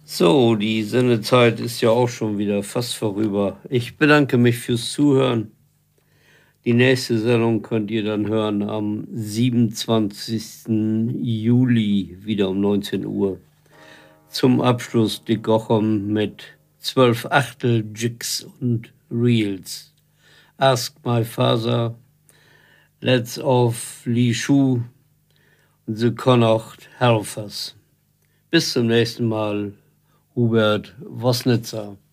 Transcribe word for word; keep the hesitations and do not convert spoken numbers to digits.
So, die Sendezeit ist ja auch schon wieder fast vorüber. Ich bedanke mich fürs Zuhören. Die nächste Sendung könnt ihr dann hören am siebenundzwanzigsten Juli wieder um neunzehn Uhr. Zum Abschluss die Gochem mit zwölf Achtel Jigs und Reels. Ask My Father, Let's Off Lee Shu und The Connacht Helfers. Bis zum nächsten Mal. Hubert Wosnitzer.